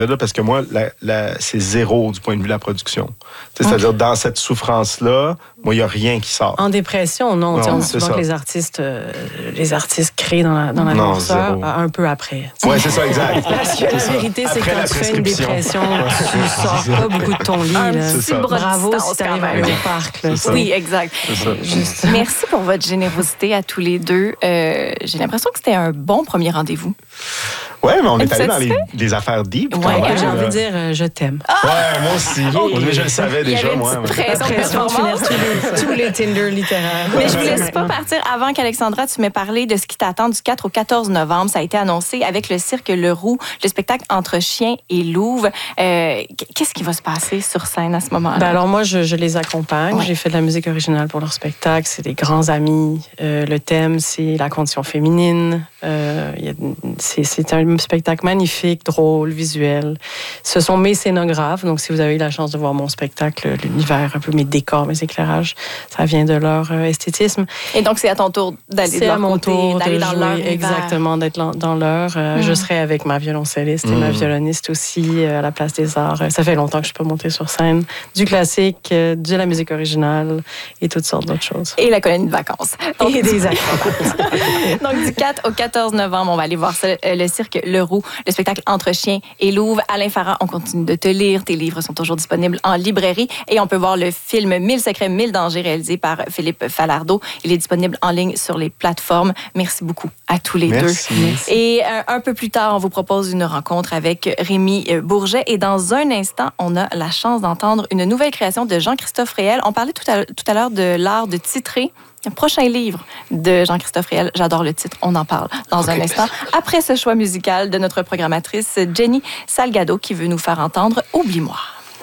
là, parce que moi, c'est zéro du point de vue de la production. C'est-à-dire, dans cette souffrance-là, moi, il n'y a rien qui sort. En dépression, non. On dit souvent que les artistes créent dans la noirceur un peu après. Oui, c'est ça, exact. Parce que la vérité, c'est que quand tu fais une dépression, tu sors pas beaucoup de ton lit. Bravo si tu arrives à aller au parc. Oui, exact. Merci pour votre générosité à tous les deux. J'ai l'impression que c'était un bon premier rendez-vous. Oui, mais on est allé dans les affaires deep. Oui, j'ai envie de dire je t'aime. Oui, moi aussi. Je le savais déjà, moi. Pression de finir tous les Tinder littéraires. Mais je ne vous laisse pas partir avant qu'Alexandra, tu m'aies parlé de ce qui t'attend du 4 au 14 novembre. Ça a été annoncé avec le cirque Le Roux, le spectacle Entre chien et louve. Qu'est-ce qui va se passer sur scène à ce moment-là? Alors moi, je les accompagne. Ouais. J'ai fait de la musique originale pour leur spectacle. C'est des grands amis. Le thème, c'est la condition féminine. C'est un spectacle magnifique, drôle, visuel. Ce sont mes scénographes. Donc, si vous avez eu la chance de voir mon spectacle, l'univers, un peu mes décors, mes éclairages, ça vient de leur esthétisme. Et donc, c'est à ton tour d'aller de leur côté, d'aller dans leur univers. Exactement, d'être dans leur. Je serai avec ma violoncelliste et ma violoniste aussi à la Place des Arts. Ça fait longtemps que je peux monter sur scène. Du classique, de la musique originale et toutes sortes d'autres choses. Et la colonie de vacances. Donc, et des acrobates. Donc, du 4 au 14 novembre, on va aller voir ça, le cirque Le Roux, le spectacle Entre chien et louve. Alain Farah, on continue de te lire. Tes livres sont toujours disponibles en librairie et on peut voir le film 1000 secrets, 1000 dangers réalisé par Philippe Falardeau. Il est disponible en ligne sur les plateformes. Merci beaucoup à tous les deux. Et un peu plus tard, on vous propose une rencontre avec Rémi Bourget et dans un instant, on a la chance d'entendre une nouvelle création de Jean-Christophe Réel. On parlait tout à l'heure de l'art de titrer. Un prochain livre de Jean-Christophe Réel. J'adore le titre. On en parle dans un instant. Après ce choix musical de notre programmatrice Jenny Salgado qui veut nous faire entendre « Oublie-moi ».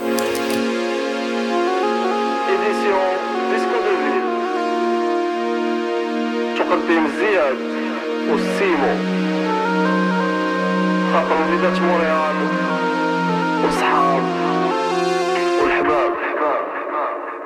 Édition Disco de Ville. تقدم زياد والسيمو خاطر وليدات مونريال